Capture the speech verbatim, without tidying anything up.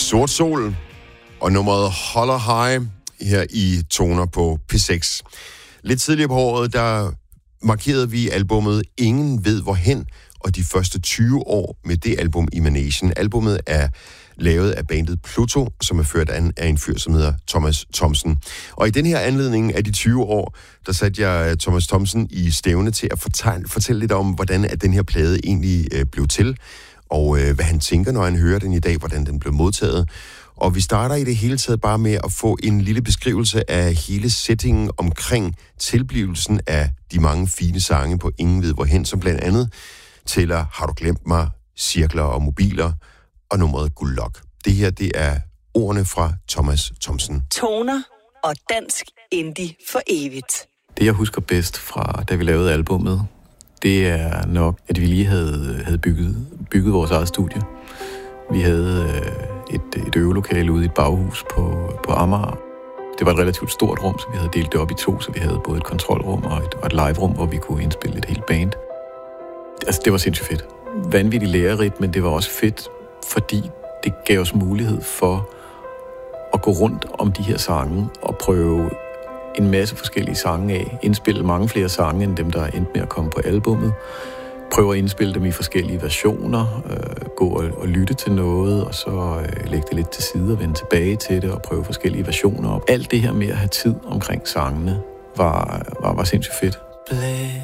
Sort Sol og nummeret Holler High her i Toner på P seks. Lidt tidligere på året, der markerede vi albummet Ingen ved hvorhen, og de første tyve år med det album Emanation. Albummet er lavet af bandet Pluto, som er ført an af en fyr, som hedder Thomas Thomsen. Og i den her anledning af de tyve år, der satte jeg Thomas Thomsen i stævne til at fortælle, fortælle lidt om, hvordan at den her plade egentlig øh, blev til, og øh, hvad han tænker, når han hører den i dag, hvordan den blev modtaget. Og vi starter i det hele taget bare med at få en lille beskrivelse af hele settingen omkring tilblivelsen af de mange fine sange på Ingen ved hvorhen, som blandt andet tæller Har du glemt mig, Cirkler og Mobiler og nummeret Guldlok. Det her, det er ordene fra Thomas Thomsen. Toner og dansk indie for evigt. Det, jeg husker bedst fra, da vi lavede albummet, det er nok, at vi lige havde, havde bygget, bygget vores eget studie. Vi havde øh, et, et øvelokale ude i et baghus på, på Amager. Det var et relativt stort rum, så vi havde delt det op i to, så vi havde både et kontrolrum og et, og et live-rum, hvor vi kunne indspille et helt band. Altså, det var sindssygt fedt. Vanvittigt lærerigt, men det var også fedt, fordi det gav os mulighed for at gå rundt om de her sange og prøve en masse forskellige sange af. Indspille mange flere sange, end dem, der er endt med at komme på albummet. Prøve at indspille dem i forskellige versioner, øh, gå og, og lytte til noget, og så øh, lægge det lidt til side og vende tilbage til det og prøve forskellige versioner op. Alt det her med at have tid omkring sangene var, var, var sindssygt fedt.